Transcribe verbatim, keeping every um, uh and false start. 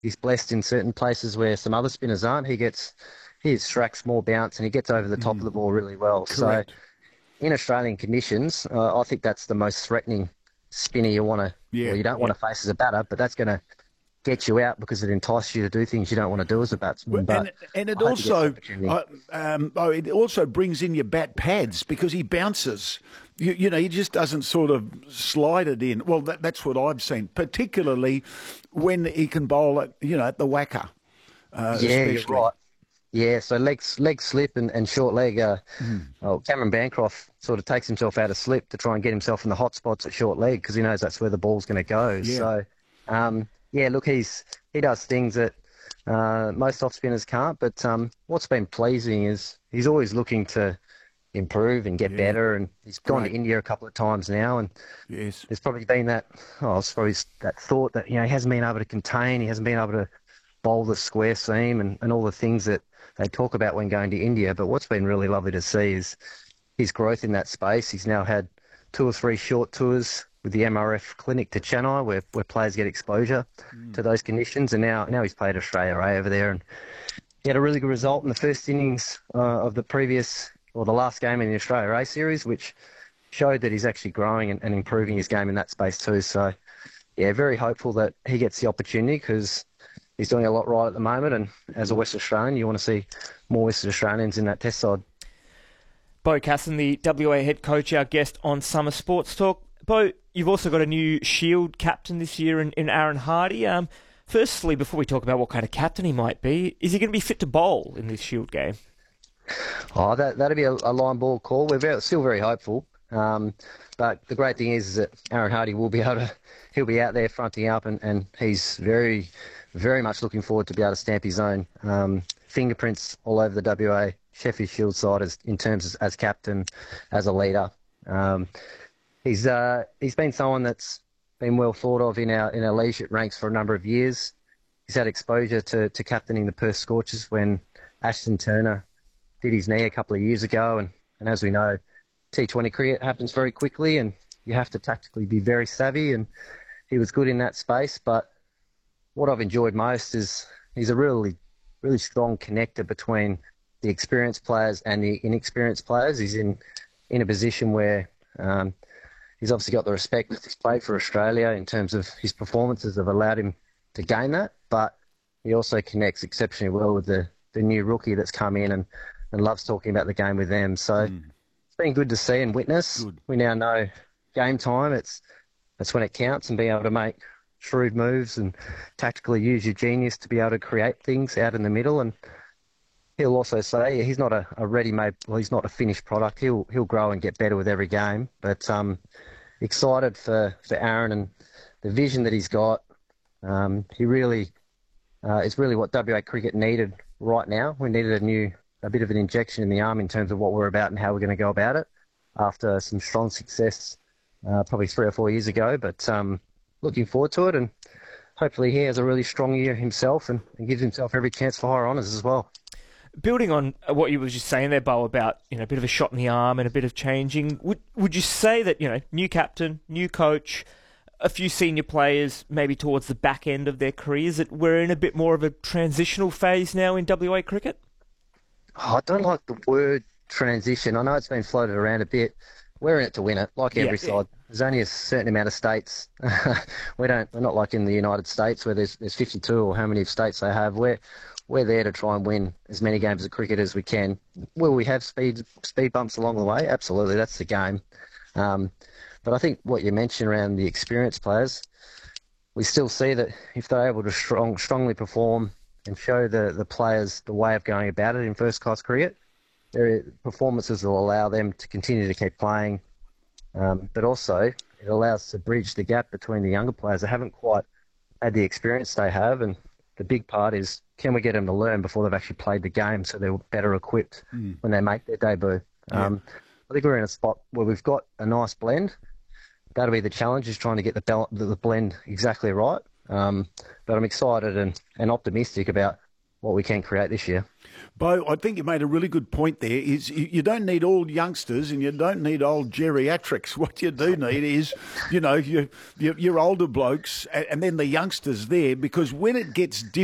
he's blessed in certain places where some other spinners aren't. He gets he extracts more bounce and he gets over the top of the ball really well. So Correct. in Australian conditions, uh, I think that's the most threatening spinner you want to, Yeah, well, you don't yeah. want to face as a batter, but that's going to get you out because it entices you to do things you don't want to do as a Well, batsman. But And and it I hope he gets the also opportunity. uh, um, oh, it also brings in your bat pads because he bounces. You, you know, he just doesn't sort of slide it in. Well, that, that's what I've seen, particularly when he can bowl at you know at the whacker, uh, Yeah, you're especially. right. Yeah, so leg, leg slip and, and short leg. Uh, oh, Cameron Bancroft sort of takes himself out of slip to try and get himself in the hot spots at short leg because he knows that's where the ball's going to go. Yeah, So, um, yeah, look, he's he does things that uh, most off spinners can't. But um, what's been pleasing is he's always looking to improve and get yeah, better. And he's gone to great. India a couple of times now, and Yes, there's probably been that, oh, it's probably that thought that, you know, he hasn't been able to contain, he hasn't been able to bowl the square seam and, and all the things that they talk about when going to India. But what's been really lovely to see is his growth in that space. He's now had two or three short tours with the M R F clinic to Chennai where, where players get exposure to those conditions. And now, now he's played Australia A over there. And he had a really good result in the first innings uh, of the previous, or the last game in the Australia A series, which showed that he's actually growing and, and improving his game in that space too. So, yeah, very hopeful that he gets the opportunity because he's doing a lot right at the moment. And as a West Australian, you want to see more West Australians in that test side. Bo Casson, the W A head coach, our guest on Summer Sports Talk. Bo, you've also got a new Shield captain this year in, in Aaron Hardy. Um, firstly, before we talk about what kind of captain he might be, is he going to be fit to bowl in this Shield game? Oh, that, that'd be a, a line ball call. We're very, still very hopeful. Um, but the great thing is, is that Aaron Hardy will be able to, he'll be out there fronting up and, and he's very, very much looking forward to be able to stamp his own um, fingerprints all over the W A Sheffield Shield side as, in terms as, as captain, as a leader. Um, he's uh, he's been someone that's been well thought of in our in our leadership ranks for a number of years. He's had exposure to, to captaining the Perth Scorchers when Ashton Turner did his knee a couple of years ago, and, and as we know, T twenty cricket happens very quickly and you have to tactically be very savvy, and he was good in that space. But what I've enjoyed most is he's a really, really strong connector between the experienced players and the inexperienced players. He's in, in a position where um, he's obviously got the respect that he's played for Australia in terms of his performances have allowed him to gain that, but he also connects exceptionally well with the, the new rookie that's come in and, and loves talking about the game with them. So it's been good to see and witness. good. We now know game time, it's that's when it counts, and being able to make shrewd moves and tactically use your genius to be able to create things out in the middle. And he'll also say he's not a, a ready-made, well, he's not a finished product. He'll he'll grow and get better with every game. But um, excited for, for Aaron and the vision that he's got. Um, he really, uh, it's really what W A cricket needed right now. We needed a new, a bit of an injection in the arm in terms of what we're about and how we're going to go about it after some strong success uh, probably three or four years ago. But um, looking forward to it, and hopefully he has a really strong year himself and, and gives himself every chance for higher honours as well. Building on what you were just saying there, Bo, about you know a bit of a shot in the arm and a bit of changing, would would you say that you know new captain, new coach, a few senior players, maybe towards the back end of their careers, that we're in a bit more of a transitional phase now in W A cricket? Oh, I don't like the word transition. I know it's been floated around a bit. We're in it to win it, like Yeah, every yeah. side. There's only a certain amount of states. we don't. We're not like in the United States where there's there's fifty-two or how many states they have. We're we're there to try and win as many games of cricket as we can. Will we have speed speed bumps along the way? Absolutely, that's the game. Um, but I think what you mentioned around the experienced players, we still see that if they're able to strong, strongly perform and show the, the players the way of going about it in first-class cricket, their performances will allow them to continue to keep playing. Um, but also, it allows to bridge the gap between the younger players that haven't quite had the experience they have. And the big part is, can we get them to learn before they've actually played the game so they're better equipped when they make their debut? Yeah. Um, I think we're in a spot where we've got a nice blend. That'll be the challenge, is trying to get the, bal- the the blend exactly right. Um, but I'm excited and, and optimistic about what we can create this year. Bo, I think you made a really good point there. Is you don't need all youngsters and you don't need old geriatrics. What you do need is, you know, your, your, your older blokes and then the youngsters there, because when it gets difficult,